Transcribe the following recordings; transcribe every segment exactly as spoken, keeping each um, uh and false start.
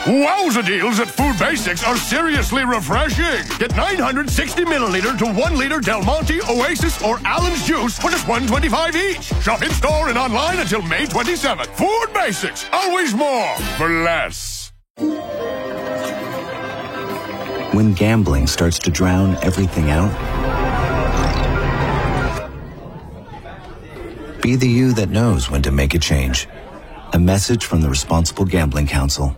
Wowza deals at Food Basics are seriously refreshing. Get nine hundred sixty milliliter to one liter Del Monte, Oasis, or Allen's juice for just one twenty-five each. Shop in-store and online until May twenty-seventh. Food Basics, always more for less. When gambling starts to drown everything out, be the you that knows when to make a change. A message from the Responsible Gambling Council.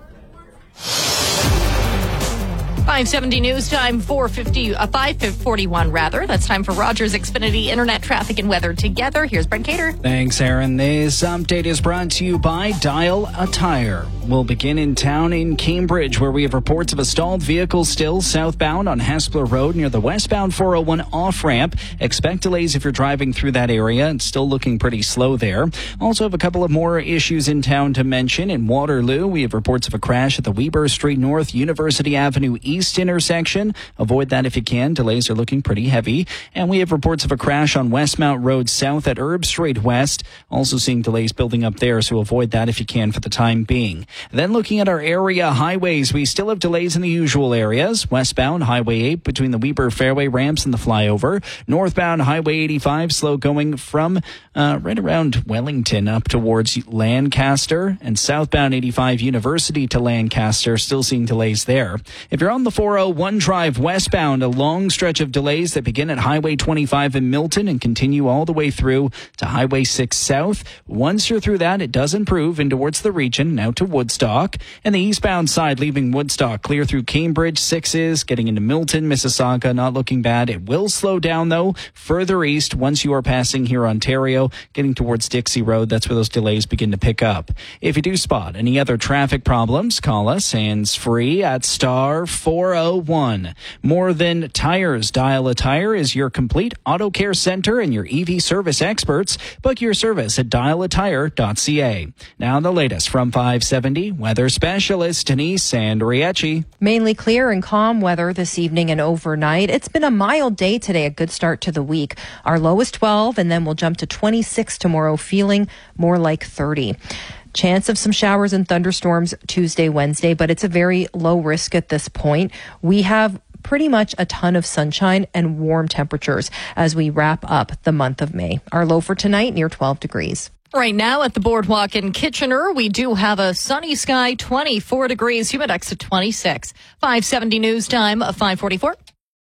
five seventy News Time, four fifty, uh, five forty-one rather. That's time for Rogers Xfinity Internet Traffic and Weather Together. Here's Brent Cater. Thanks, Aaron. This update is brought to you by Dial a Tire. We'll begin in town in Cambridge, where we have reports of a stalled vehicle still southbound on Hespeler Road near the westbound four oh one off-ramp. Expect delays if you're driving through that area. It's still looking pretty slow there. Also have a couple of more issues in town to mention. In Waterloo, we have reports of a crash at the Weber Street North University Avenue East intersection. Avoid that if you can. Delays are looking pretty heavy. And we have reports of a crash on Westmount Road South at Herb Street West. Also seeing delays building up there, so avoid that if you can for the time being. Then looking at our area highways, we still have delays in the usual areas. Westbound Highway eight between the Weber Fairway ramps and the flyover. Northbound Highway eighty-five slow going from uh, right around Wellington up towards Lancaster. And southbound eighty-five University to Lancaster, still seeing delays there. If you're on the four oh one drive westbound, a long stretch of delays that begin at Highway twenty-five in Milton and continue all the way through to Highway six South. Once you're through that, it does improve in towards the region, now to Woodstock. And the eastbound side leaving Woodstock clear through Cambridge, sixes, getting into Milton, Mississauga, not looking bad. It will slow down, though, further east once you are passing here Ontario, getting towards Dixie Road. That's where those delays begin to pick up. If you do spot any other traffic problems, call us hands-free at star four oh one. More Than Tires. Dial a Tire is your complete auto care center and your E V service experts. Book your service at dial a tire dot c a. Now the latest from five seventy weather specialist Denise Andriecci. Mainly clear and calm weather this evening and overnight. It's been a mild day today, a good start to the week. Our low is twelve, and then we'll jump to twenty-six tomorrow, feeling more like thirty. Chance of some showers and thunderstorms Tuesday, Wednesday, but it's a very low risk at this point. We have pretty much a ton of sunshine and warm temperatures as we wrap up the month of May. Our low for tonight, near twelve degrees. Right now at the Boardwalk in Kitchener, we do have a sunny sky, twenty-four degrees, humidex at twenty-six. five seventy News Time, five forty-four.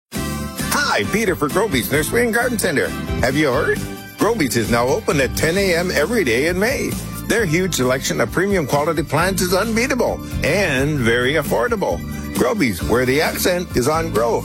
Hi, Peter for Groby's Nursery and Garden Center. Have you heard? Groby's is now open at ten a.m. every day in May. Their huge selection of premium quality plants is unbeatable and very affordable. Groby's, where the accent is on grow.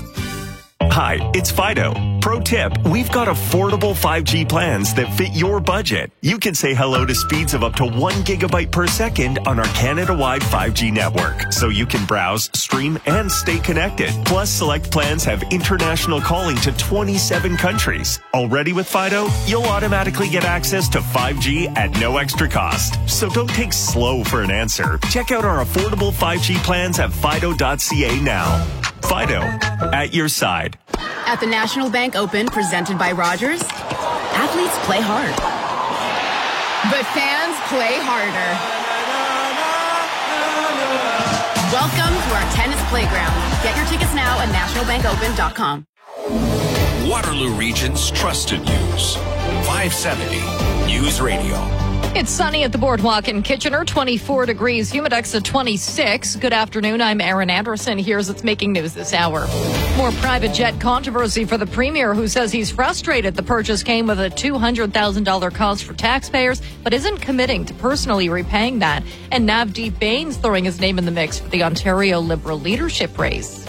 Hi, it's Fido. Pro tip, we've got affordable five G plans that fit your budget. You can say hello to speeds of up to one gigabyte per second on our Canada-wide five G network, so you can browse, stream, and stay connected. Plus, select plans have international calling to twenty-seven countries. Already with Fido, you'll automatically get access to five G at no extra cost. So don't take slow for an answer. Check out our affordable five G plans at fido dot c a now. Fido, at your side. At the National Bank Open, presented by Rogers, athletes play hard, but fans play harder. Welcome to our tennis playground. Get your tickets now at national bank open dot com. Waterloo Region's trusted news. five seventy News Radio. It's sunny at the Boardwalk in Kitchener, twenty-four degrees, humidex at twenty-six. Good afternoon, I'm Erin Anderson. Here's what's making news this hour. More private jet controversy for the Premier, who says he's frustrated the purchase came with a two hundred thousand dollars cost for taxpayers, but isn't committing to personally repaying that. And Navdeep Bains throwing his name in the mix for the Ontario Liberal leadership race.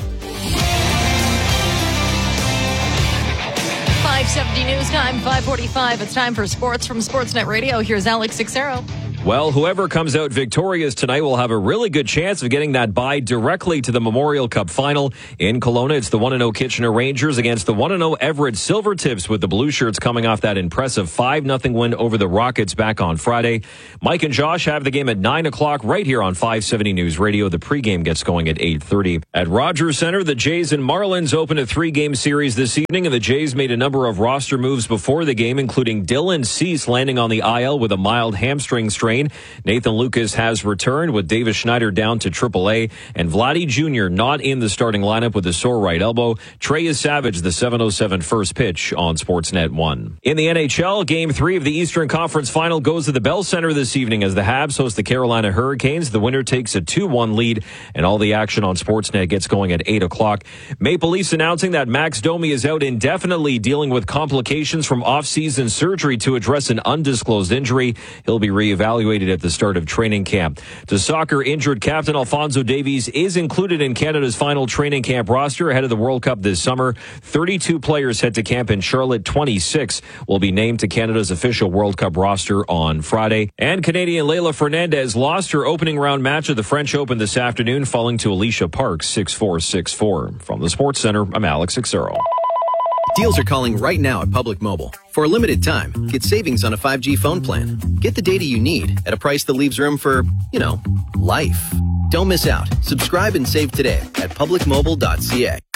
five seventy News Time, five forty-five. It's time for sports from Sportsnet Radio. Here's Alex Sixero. Well, whoever comes out victorious tonight will have a really good chance of getting that bye directly to the Memorial Cup final. In Kelowna, it's the one and oh Kitchener Rangers against the one and oh Everett Silvertips, with the Blue Shirts coming off that impressive five nothing win over the Rockets back on Friday. Mike and Josh have the game at nine o'clock right here on five seventy News Radio. The pregame gets going at eight thirty. At Rogers Centre, the Jays and Marlins open a three-game series this evening, and the Jays made a number of roster moves before the game, including Dylan Cease landing on the I L with a mild hamstring strain. strain. Nathan Lucas has returned with Davis Schneider down to triple A, and Vladdy Junior not in the starting lineup with a sore right elbow. Trey is Savage, the seven oh seven first pitch on Sportsnet one. In the N H L, Game three of the Eastern Conference Final goes to the Bell Center this evening as the Habs host the Carolina Hurricanes. The winner takes a two one lead, and all the action on Sportsnet gets going at eight o'clock. Maple Leafs announcing that Max Domi is out indefinitely dealing with complications from off-season surgery to address an undisclosed injury. He'll be reevaluated at the start of training camp. To soccer, injured captain Alphonso Davies is included in Canada's final training camp roster ahead of the World Cup this summer. thirty-two players head to camp in Charlotte. twenty-six will be named to Canada's official World Cup roster on Friday. And Canadian Leylah Fernandez lost her opening round match of the French Open this afternoon, falling to Alicia Parks six four, six four. From the Sports Center, I'm Alex Xero. Deals are calling right now at Public Mobile. For a limited time, get savings on a five G phone plan. Get the data you need at a price that leaves room for, you know, life. Don't miss out. Subscribe and save today at public mobile dot c a.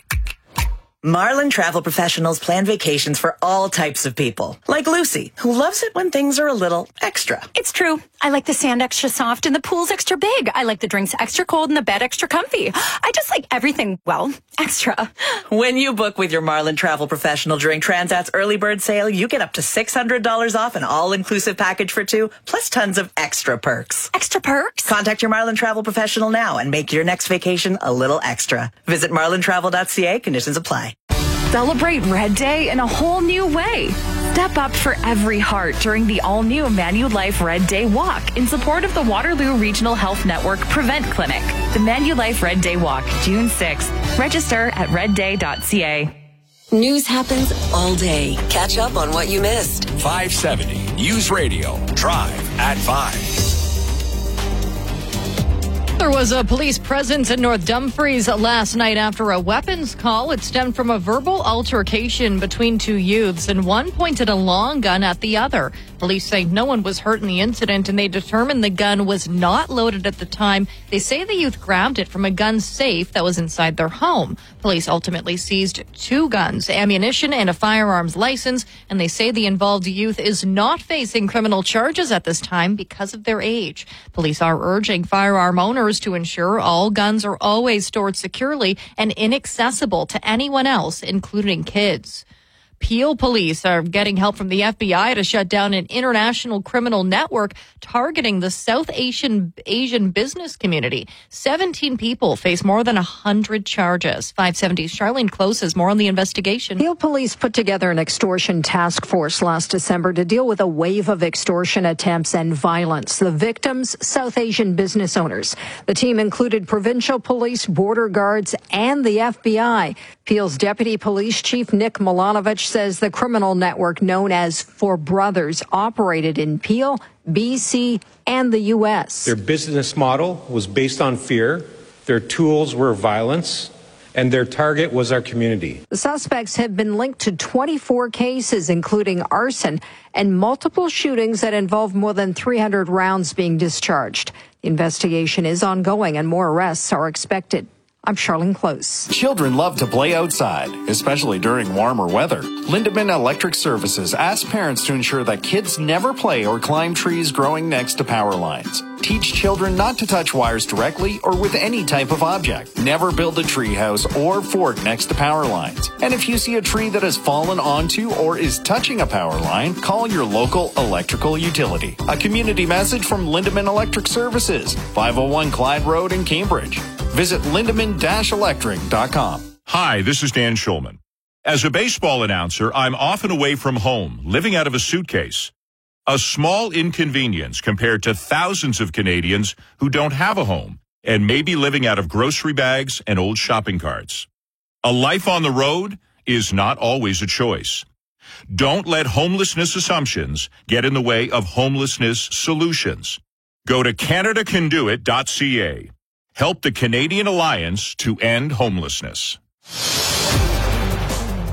Marlin Travel Professionals plan vacations for all types of people. Like Lucy, who loves it when things are a little extra. It's true. I like the sand extra soft and the pool's extra big. I like the drinks extra cold and the bed extra comfy. I just like everything, well, extra. When you book with your Marlin Travel Professional during Transat's early bird sale, you get up to six hundred dollars off an all-inclusive package for two, plus tons of extra perks. Extra perks? Contact your Marlin Travel Professional now and make your next vacation a little extra. Visit marlin travel dot c a. Conditions apply. Celebrate Red Day in a whole new way. Step up for every heart during the all-new Manulife Red Day Walk in support of the Waterloo Regional Health Network Prevent Clinic. The Manulife Red Day Walk, June sixth. Register at red day dot c a. News happens all day. Catch up on what you missed. five seventy News Radio. Drive at five. There was a police presence in North Dumfries last night after a weapons call. It stemmed from a verbal altercation between two youths, and one pointed a long gun at the other. Police say no one was hurt in the incident, and they determined the gun was not loaded at the time. They say the youth grabbed it from a gun safe that was inside their home. Police ultimately seized two guns, ammunition, and a firearms license, and they say the involved youth is not facing criminal charges at this time because of their age. Police are urging firearm owners to ensure all guns are always stored securely and inaccessible to anyone else, including kids. Peel police are getting help from the F B I to shut down an international criminal network targeting the South Asian Asian business community. seventeen people face more than one hundred charges. five seventy's Charlene Close has more on the investigation. Peel police put together an extortion task force last December to deal with a wave of extortion attempts and violence. The victims, South Asian business owners. The team included provincial police, border guards, and the F B I. Peel's deputy police chief Nick Milanovich says the criminal network known as Four Brothers operated in Peel, B C, and the U S. Their business model was based on fear, their tools were violence, and their target was our community. The suspects have been linked to twenty-four cases, including arson and multiple shootings that involve more than three hundred rounds being discharged. The investigation is ongoing and more arrests are expected. I'm Charlene Close. Children love to play outside, especially during warmer weather. Lindemann Electric Services asks parents to ensure that kids never play or climb trees growing next to power lines. Teach children not to touch wires directly or with any type of object. Never build a tree house or fort next to power lines. And if you see a tree that has fallen onto or is touching a power line, call your local electrical utility. A community message from Lindemann Electric Services, five oh one Clyde Road in Cambridge. Visit lindemann dash electric dot com. Hi, this is Dan Schulman. As a baseball announcer, I'm often away from home, living out of a suitcase. A small inconvenience compared to thousands of Canadians who don't have a home and may be living out of grocery bags and old shopping carts. A life on the road is not always a choice. Don't let homelessness assumptions get in the way of homelessness solutions. Go to canada can do it dot c a. Help the Canadian Alliance to End Homelessness.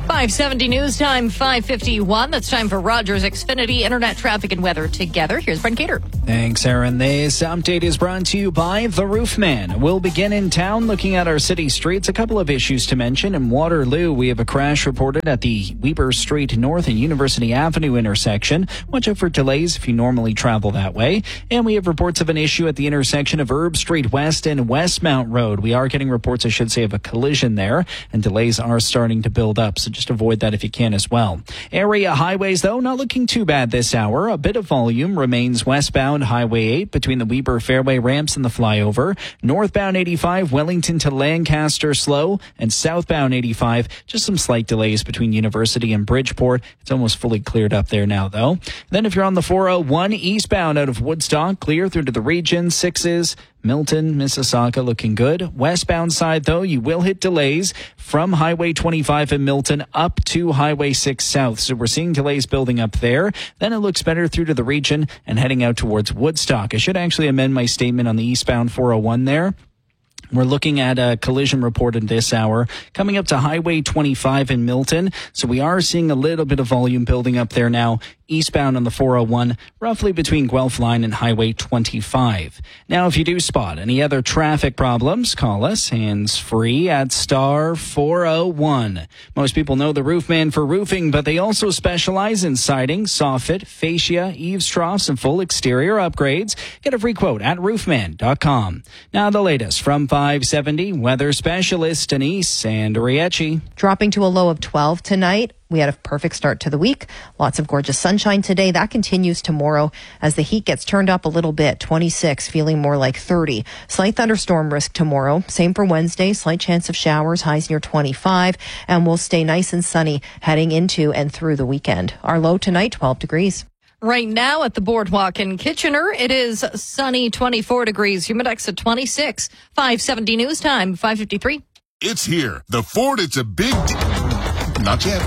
five seventy News Time, five fifty-one. That's time for Rogers Xfinity Internet Traffic and Weather together. Here's Brent Gator. Thanks, Aaron. This update is brought to you by The Roofman. We'll begin in town looking at our city streets. A couple of issues to mention. In Waterloo, we have a crash reported at the Weber Street North and University Avenue intersection. Watch out for delays if you normally travel that way. And we have reports of an issue at the intersection of Herb Street West and Westmount Road. We are getting reports, I should say, of a collision there, and delays are starting to build up. So just avoid that if you can as well. Area highways, though, not looking too bad this hour. A bit of volume remains westbound Highway eight between the Weber Fairway ramps and the flyover. Northbound eighty-five, Wellington to Lancaster slow, and southbound eighty-five, just some slight delays between University and Bridgeport. It's almost fully cleared up there now, though. Then if you're on the four oh one eastbound out of Woodstock, clear through to the region, sixes. Milton, Mississauga looking good. Westbound side, though, you will hit delays from Highway twenty-five in Milton up to Highway six South. So we're seeing delays building up there. Then it looks better through to the region and heading out towards Woodstock. I should actually amend my statement on the eastbound four oh one there. We're looking at a collision reported this hour coming up to Highway twenty-five in Milton. So we are seeing a little bit of volume building up there now, eastbound on the four oh one, roughly between Guelph Line and Highway twenty-five. Now, if you do spot any other traffic problems, call us hands-free at star four oh one. Most people know the Roofman for roofing, but they also specialize in siding, soffit, fascia, eaves troughs, and full exterior upgrades. Get a free quote at roofman dot com. Now, the latest from five seventy, weather specialist Denise Andriecci. Dropping to a low of twelve tonight. We had a perfect start to the week. Lots of gorgeous sunshine today. That continues tomorrow as the heat gets turned up a little bit. twenty-six, feeling more like thirty. Slight thunderstorm risk tomorrow. Same for Wednesday. Slight chance of showers, highs near twenty-five. And we'll stay nice and sunny heading into and through the weekend. Our low tonight, twelve degrees. Right now at the Boardwalk in Kitchener, it is sunny, twenty-four degrees. Humidex at twenty-six. five seventy News Time, five fifty-three. It's here. The Ford, it's a big deal. Not yet.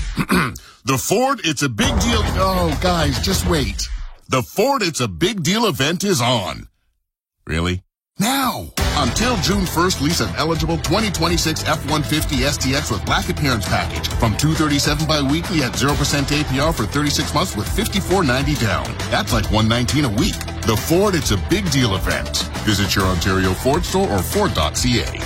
The Ford, it's a big deal. Oh, guys, just wait. The Ford, it's a big deal event is on. Really? Now! Until June first, lease an eligible twenty twenty-six F one fifty S T X with black appearance package from two hundred thirty-seven dollars bi-weekly at zero percent A P R for thirty-six months with fifty-four ninety down. That's like one hundred nineteen dollars a week. The Ford, it's a big deal event. Visit your Ontario Ford store or Ford dot C A.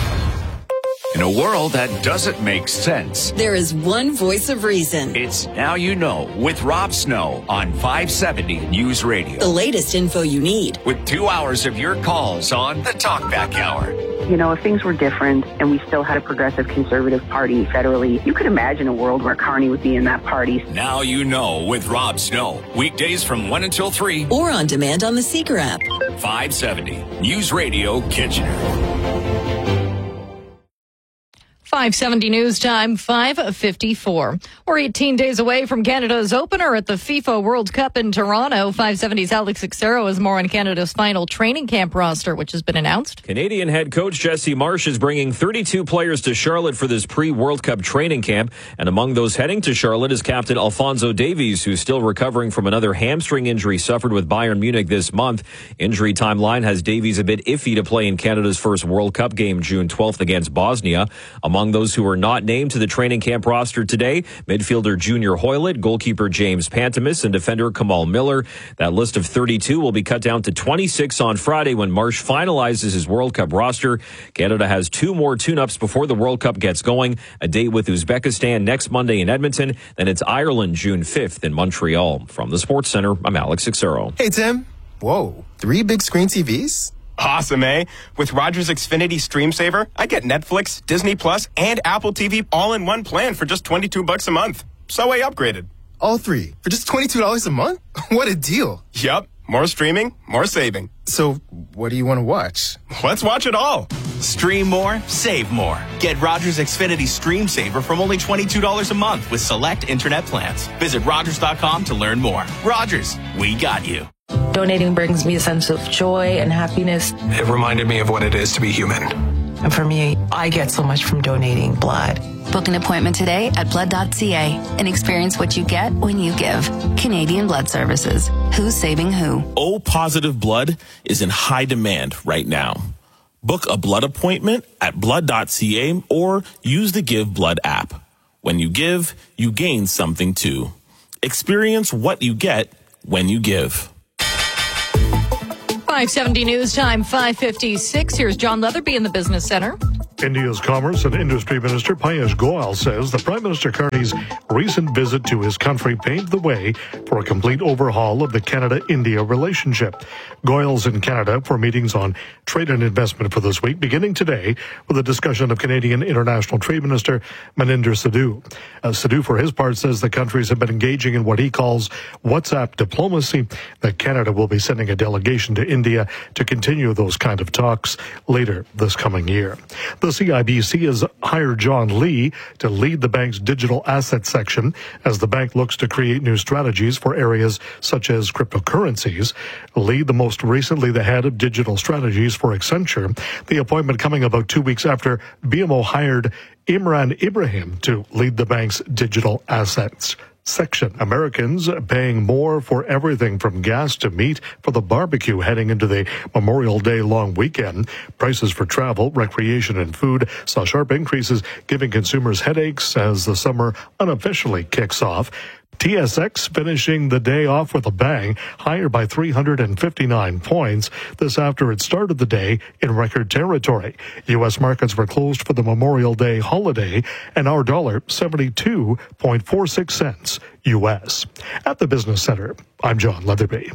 In a world that doesn't make sense, there is one voice of reason. It's Now You Know with Rob Snow on five seventy News Radio. The latest info you need. With two hours of your calls on the Talkback Hour. You know, if things were different and we still had a progressive conservative party federally, you could imagine a world where Carney would be in that party. Now You Know with Rob Snow. Weekdays from one until three. Or on demand on the Seeker app. five seventy News Radio Kitchener. five seventy News Time, five fifty-four. We're eighteen days away from Canada's opener at the FIFA World Cup in Toronto. five seventy's Alex Xero has more on Canada's final training camp roster, which has been announced. Canadian head coach Jesse Marsh is bringing thirty-two players to Charlotte for this pre-World Cup training camp. And among those heading to Charlotte is captain Alphonso Davies, who's still recovering from another hamstring injury suffered with Bayern Munich this month. Injury timeline has Davies a bit iffy to play in Canada's first World Cup game June twelfth against Bosnia. Among those who are not named to the training camp roster today, midfielder Junior Hoylett, goalkeeper James Pantemis, and defender Kamal Miller. That list of thirty-two will be cut down to twenty-six on Friday when Marsh finalizes his World Cup roster. Canada has two more tune-ups before the World Cup gets going, a date with Uzbekistan next Monday in Edmonton, then it's Ireland June fifth in Montreal. From the Sports Center, I'm Alex Xero. Hey, Tim. Whoa, three big screen T Vs? Awesome, eh? With Rogers Xfinity Stream Saver, I get Netflix, Disney Plus, and Apple T V all in one plan for just twenty-two bucks a month. So I upgraded. All three for just twenty-two dollars a month? What a deal. Yup. More streaming, more saving. So what do you want to watch? Let's watch it all. Stream more, save more. Get Rogers Xfinity Stream Saver from only twenty-two dollars a month with select internet plans. Visit Rogers dot com to learn more. Rogers, we got you. Donating brings me a sense of joy and happiness. It reminded me of what it is to be human. And for me, I get so much from donating blood. Book an appointment today at blood dot c a and experience what you get when you give. Canadian Blood Services. Who's saving who? O-positive blood is in high demand right now. Book a blood appointment at blood dot c a or use the Give Blood app. When you give, you gain something too. Experience what you get when you give. five seventy News Time, five fifty-six. Here's John Leatherby in the Business Center. India's Commerce and Industry Minister Piyush Goyal says that Prime Minister Carney's recent visit to his country paved the way for a complete overhaul of the Canada-India relationship. Goyal's in Canada for meetings on trade and investment for this week, beginning today with a discussion of Canadian International Trade Minister Maninder Sidhu. Uh, Sidhu, for his part, says the countries have been engaging in what he calls WhatsApp diplomacy, that Canada will be sending a delegation to India to continue those kind of talks later this coming year. The C I B C has hired John Lee to lead the bank's digital asset section as the bank looks to create new strategies for areas such as cryptocurrencies. Lee, the most recently the head of digital strategies for Accenture, the appointment coming about two weeks after B M O hired Imran Ibrahim to lead the bank's digital assets section. Americans paying more for everything from gas to meat for the barbecue heading into the Memorial Day long weekend. Prices for travel, recreation, and food saw sharp increases, giving consumers headaches as the summer unofficially kicks off. T S X finishing the day off with a bang, higher by three hundred fifty-nine points. This after it started the day in record territory. U S markets were closed for the Memorial Day holiday, and our dollar seventy-two point four six cents U S. At the Business Center, I'm John Leatherby.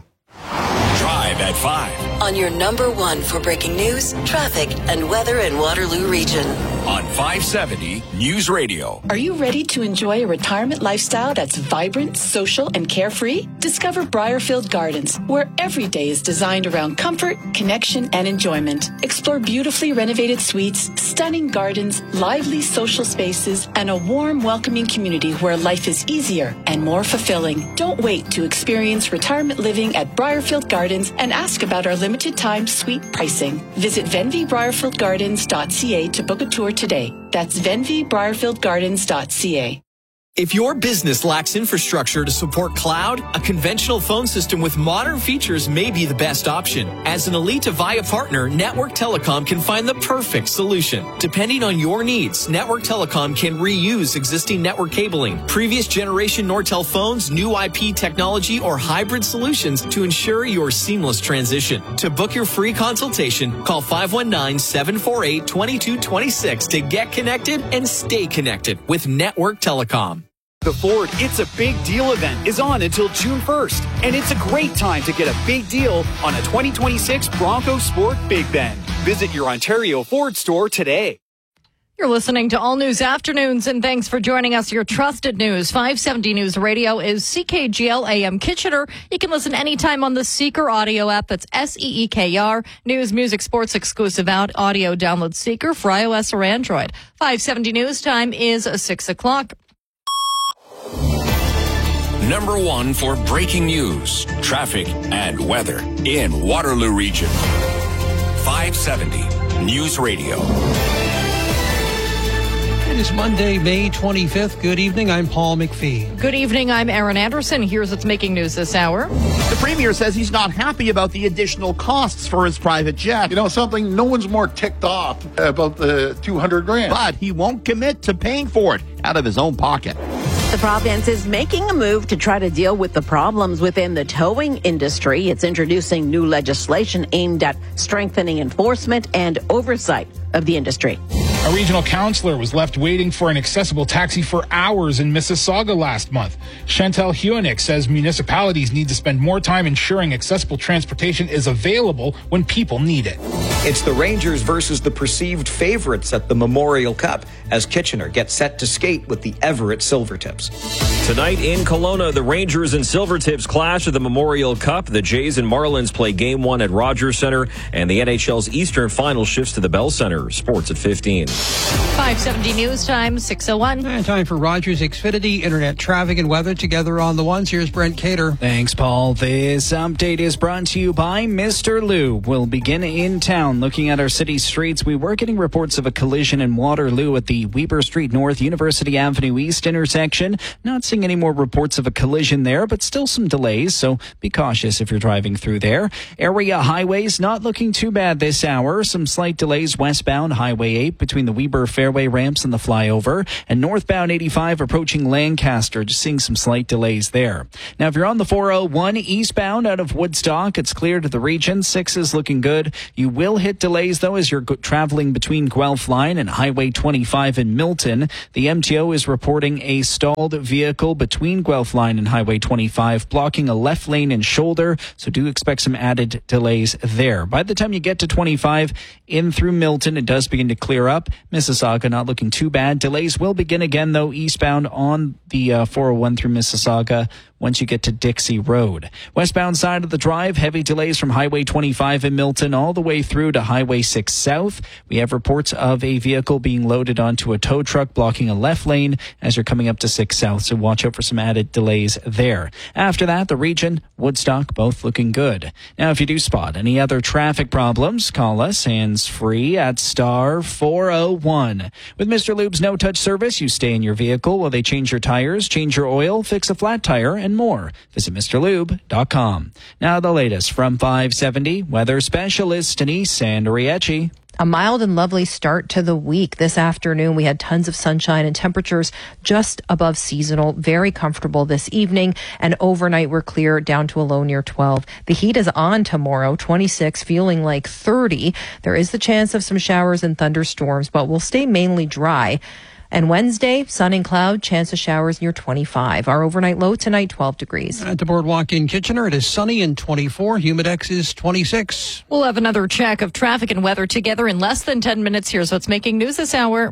Drive at five. On your number one for breaking news, traffic, and weather in Waterloo Region. On five seventy News Radio. Are you ready to enjoy a retirement lifestyle that's vibrant, social, and carefree? Discover Briarfield Gardens, where every day is designed around comfort, connection, and enjoyment. Explore beautifully renovated suites, stunning gardens, lively social spaces, and a warm, welcoming community where life is easier and more fulfilling. Don't wait to experience retirement living at Briarfield Gardens and ask about our limited time suite pricing. Visit venvy briarfield gardens dot c a to book a tour today. That's venvy briarfield gardens dot c a. If your business lacks infrastructure to support cloud, a conventional phone system with modern features may be the best option. As an Elite Avaya partner, Network Telecom can find the perfect solution. Depending on your needs, Network Telecom can reuse existing network cabling, previous generation Nortel phones, new I P technology, or hybrid solutions to ensure your seamless transition. To book your free consultation, call five one nine, seven four eight, two two two six to get connected and stay connected with Network Telecom. The Ford It's a Big Deal event is on until June first, and it's a great time to get a big deal on a twenty twenty-six Bronco Sport Big Bend. Visit your Ontario Ford store today. You're listening to All News Afternoons, and thanks for joining us. Your trusted news. five seventy News Radio is C K G L A M Kitchener. You can listen anytime on the Seeker audio app. That's S E E K R. News, music, sports exclusive out audio download Seeker for iOS or Android. five seventy News Time is six o'clock. Number one for breaking news, traffic, and weather in Waterloo Region. five seventy News Radio. It is Monday, May twenty-fifth. Good evening. I'm Paul McPhee. Good evening. I'm Aaron Anderson. Here's what's making news this hour. The Premier says he's not happy about the additional costs for his private jet. You know something? No one's more ticked off about the two hundred grand. But he won't commit to paying for it out of his own pocket. The province is making a move to try to deal with the problems within the towing industry. It's introducing new legislation aimed at strengthening enforcement and oversight of the industry. A regional councillor was left waiting for an accessible taxi for hours in Mississauga last month. Chantal Huonick says municipalities need to spend more time ensuring accessible transportation is available when people need it. It's the Rangers versus the perceived favorites at the Memorial Cup as Kitchener gets set to skate with the Everett Silvertips. Tonight in Kelowna, the Rangers and Silvertips clash at the Memorial Cup. The Jays and Marlins play game one at Rogers Centre, and the N H L's Eastern Final shifts to the Bell Centre. Sports at fifteen. five seventy News Time, six oh one. And time for Rogers Xfinity Internet traffic and weather together on the ones. Here's Brent Cater. Thanks, Paul. This update is brought to you by Mister Lou. We'll begin in town southbound, looking at our city streets, we were getting reports of a collision in Waterloo at the Weber Street North, University Avenue East intersection. Not seeing any more reports of a collision there, but still some delays, so be cautious if you're driving through there. Area highways not looking too bad this hour. Some slight delays westbound Highway eight between the Weber Fairway ramps and the flyover, and northbound eighty-five approaching Lancaster, just seeing some slight delays there. Now, if you're on the four oh one eastbound out of Woodstock, it's clear to the region. Six is looking good. You will hit delays, though, as you're go- traveling between Guelph Line and Highway twenty-five in Milton. The M T O is reporting a stalled vehicle between Guelph Line and Highway twenty-five, blocking a left lane and shoulder, so do expect some added delays there. By the time you get to twenty-five in through Milton, it does begin to clear up. Mississauga not looking too bad. Delays will begin again, though, eastbound on the uh, four oh one through Mississauga once you get to Dixie Road. Westbound side of the drive, heavy delays from Highway twenty-five in Milton all the way through to Highway six South. We have reports of a vehicle being loaded onto a tow truck blocking a left lane as you're coming up to six South, so watch out for some added delays there. After that, the region, Woodstock, both looking good. Now, if you do spot any other traffic problems, call us hands-free at star four oh one. With Mister Lube's no-touch service, you stay in your vehicle while they change your tires, change your oil, fix a flat tire, and more. Visit Mr Lube dot com. Now the latest from five seventy, weather specialist Denise Sanderieci. A mild and lovely start to the week. This afternoon, we had tons of sunshine and temperatures just above seasonal. Very comfortable this evening. And overnight, we're clear down to a low near twelve. The heat is on tomorrow, twenty-six, feeling like thirty. There is the chance of some showers and thunderstorms, but we'll stay mainly dry. And Wednesday, sun and cloud, chance of showers near twenty-five. Our overnight low tonight, twelve degrees. At the Boardwalk in Kitchener, it is sunny and twenty-four. Humidex is twenty-six. We'll have another check of traffic and weather together in less than ten minutes. Here's what's making news this hour.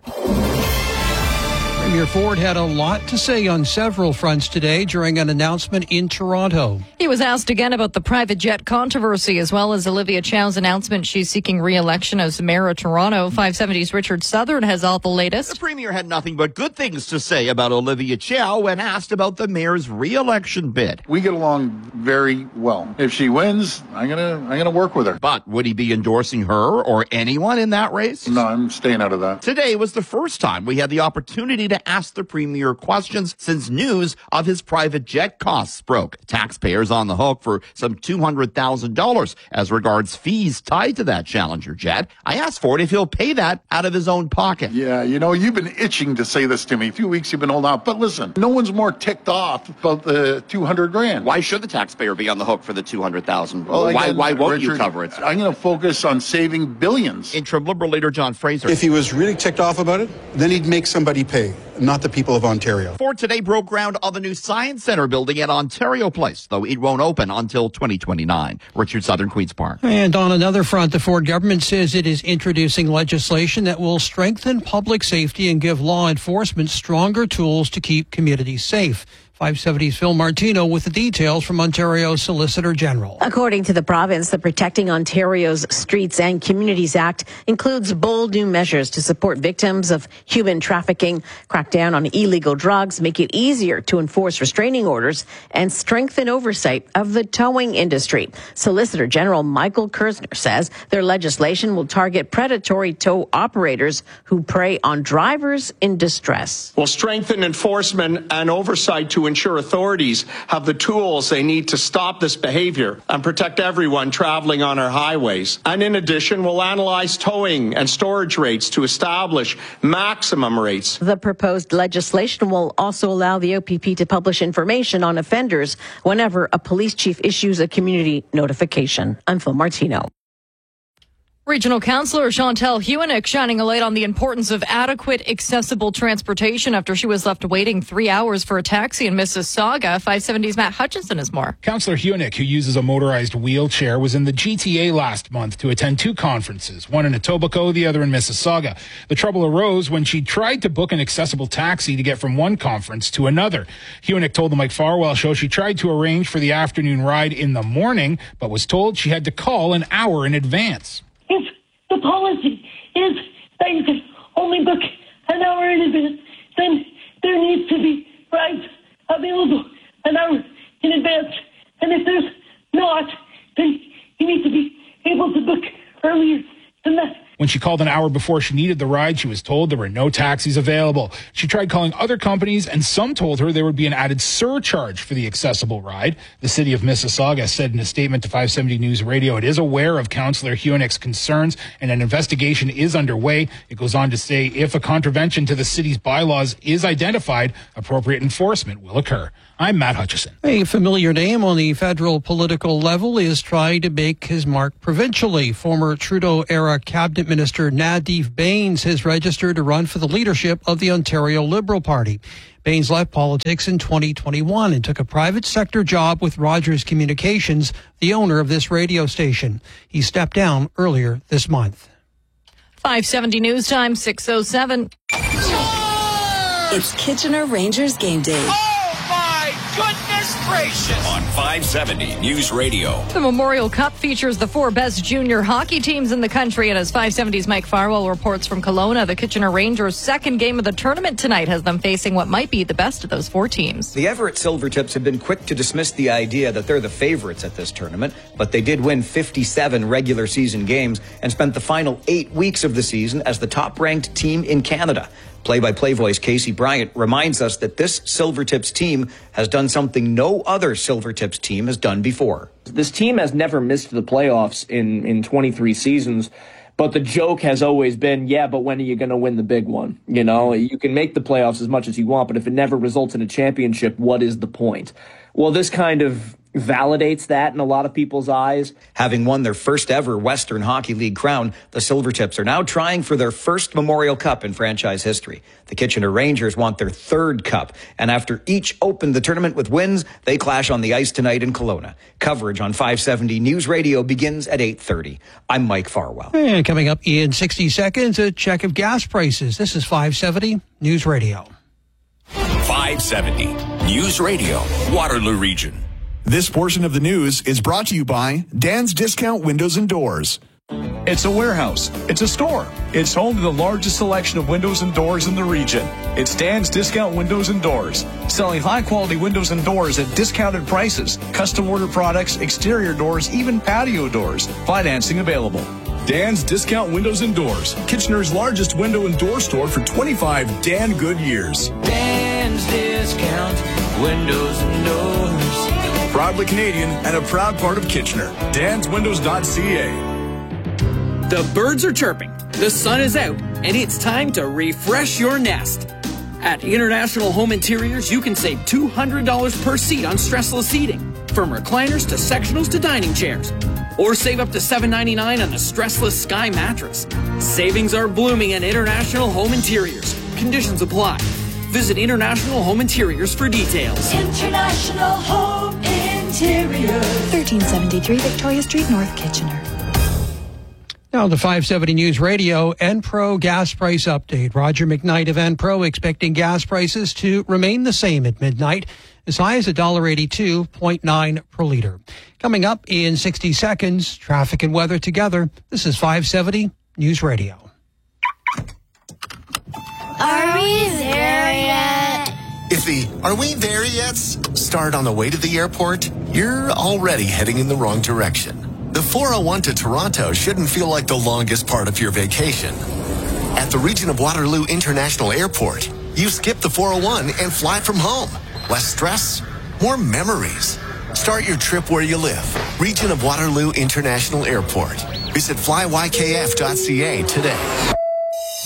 Premier Ford had a lot to say on several fronts today during an announcement in Toronto. He was asked again about the private jet controversy, as well as Olivia Chow's announcement she's seeking re-election as mayor of Toronto. five seventy's Richard Southern has all the latest. The premier had nothing but good things to say about Olivia Chow when asked about the mayor's re-election bid. We get along very well. If she wins, I'm gonna I'm gonna work with her. But would he be endorsing her or anyone in that race? No, I'm staying out of that. Today was the first time we had the opportunity to ask the premier questions since news of his private jet costs broke. Taxpayers on the hook for some two hundred thousand dollars as regards fees tied to that Challenger jet. I asked Ford if he'll pay that out of his own pocket. Yeah, you know, you've been itching to say this to me. A few weeks you've been holding out. But listen, no one's more ticked off about the two hundred grand. Why should the taxpayer be on the hook for the two hundred thousand? Well, why, again, why won't Richard, you cover it? I'm going to focus on saving billions. Interim Liberal leader John Fraser. If he was really ticked off about it, then he'd make somebody pay, not the people of Ontario. Ford today broke ground on the new Science Centre building at Ontario Place, though it won't open until twenty twenty-nine. Richard Southern, Queen's Park. And on another front, the Ford government says it is introducing legislation that will strengthen public safety and give law enforcement stronger tools to keep communities safe. five seventy's Phil Martino with the details from Ontario's Solicitor General. According to the province, the Protecting Ontario's Streets and Communities Act includes bold new measures to support victims of human trafficking, crack down on illegal drugs, make it easier to enforce restraining orders, and strengthen oversight of the towing industry. Solicitor General Michael Kersner says their legislation will target predatory tow operators who prey on drivers in distress. We'll strengthen enforcement and oversight to ensure authorities have the tools they need to stop this behavior and protect everyone traveling on our highways. And in addition, we'll analyze towing and storage rates to establish maximum rates. The proposed legislation will also allow the O P P to publish information on offenders whenever a police chief issues a community notification. I'm Phil Martino. Regional Councillor Chantal Hewinik shining a light on the importance of adequate, accessible transportation after she was left waiting three hours for a taxi in Mississauga. five seventy's Matt Hutchinson has more. Councillor Hewinik, who uses a motorized wheelchair, was in the G T A last month to attend two conferences, one in Etobicoke, the other in Mississauga. The trouble arose when she tried to book an accessible taxi to get from one conference to another. Hewinik told the Mike Farwell Show she tried to arrange for the afternoon ride in the morning, but was told she had to call an hour in advance. If the policy is that you can only book an hour in advance, then there needs to be rides available an hour in advance. And if there's not, then you need to be able to book earlier than that. When she called an hour before she needed the ride, she was told there were no taxis available. She tried calling other companies, and some told her there would be an added surcharge for the accessible ride. The city of Mississauga said in a statement to five seventy News Radio it is aware of Councillor Hewnick's concerns, and an investigation is underway. It goes on to say if a contravention to the city's bylaws is identified, appropriate enforcement will occur. I'm Matt Hutchison. A familiar name on the federal political level is trying to make his mark provincially. Former Trudeau-era cabinet minister Nadeem Bains has registered to run for the leadership of the Ontario Liberal Party. Bains left politics in twenty twenty-one and took a private sector job with Rogers Communications, the owner of this radio station. He stepped down earlier this month. five seventy News Time, six oh seven. It's Kitchener Rangers game day. Goodness gracious! On five seventy News Radio. The Memorial Cup features the four best junior hockey teams in the country, and as five seventy's Mike Farwell reports from Kelowna, the Kitchener Rangers' second game of the tournament tonight has them facing what might be the best of those four teams. The Everett Silvertips have been quick to dismiss the idea that they're the favorites at this tournament, but they did win fifty-seven regular season games and spent the final eight weeks of the season as the top-ranked team in Canada. Play-by-play voice Casey Bryant reminds us that this Silvertips team has done something no other Silvertips team has done before. This team has never missed the playoffs in, in twenty-three seasons, but the joke has always been, yeah, but when are you going to win the big one? You know, you can make the playoffs as much as you want, but if it never results in a championship, what is the point? Well, this kind of validates that in a lot of people's eyes. Having won their first ever Western Hockey League crown, the Silvertips are now trying for their first Memorial Cup in franchise history. The Kitchener Rangers want their third cup, and after each opened the tournament with wins, they clash on the ice tonight in Kelowna. Coverage on five seventy News Radio begins at eight thirty. I'm Mike Farwell. And coming up in sixty seconds, a check of gas prices. This is five seventy News Radio. five seventy News Radio, Waterloo Region. This portion of the news is brought to you by Dan's Discount Windows and Doors. It's a warehouse. It's a store. It's home to the largest selection of windows and doors in the region. It's Dan's Discount Windows and Doors, selling high-quality windows and doors at discounted prices, custom order products, exterior doors, even patio doors. Financing available. Dan's Discount Windows and Doors, Kitchener's largest window and door store for twenty-five Dan good years. Dan's Discount Windows and Doors. Proudly Canadian and a proud part of Kitchener. dans windows dot c a. The birds are chirping, the sun is out, and it's time to refresh your nest. At International Home Interiors, you can save two hundred dollars per seat on stressless seating, from recliners to sectionals to dining chairs. Or save up to seven ninety-nine on the stressless Sky mattress. Savings are blooming at International Home Interiors. Conditions apply. Visit International Home Interiors for details. International Home Interiors. thirteen seventy-three Victoria Street, North Kitchener. Now the five seventy News Radio Enpro gas price update. Roger McKnight of Enpro expecting gas prices to remain the same at midnight, as high as one dollar eighty-two point nine per litre. Coming up in sixty seconds, traffic and weather together. This is five seventy News Radio. Are we there yet? If the "are we there yet" start on the way to the airport, you're already heading in the wrong direction. The four oh one to Toronto shouldn't feel like the longest part of your vacation. At the Region of Waterloo International Airport, you skip the four oh one and fly from home. Less stress, more memories. Start your trip where you live. Region of Waterloo International Airport. Visit fly y k f dot c a today.